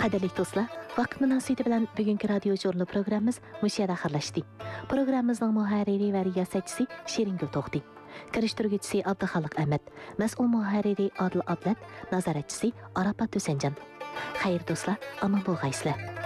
Qadirli do'stlar, vaqt munosabati bilan bugungi radio jurnal programmamiz mushayada xirlashdi. Programmamizning muharriri va riyosatchisi Shiringul To'xti. Kirishtiruvchisi Abduxoliq Ahmad, mas'ul muharriri Odil Ablat, nazoratchisi Arafat To'sanjan. Xayr do'stlar, aman bo'lg'aysizlar.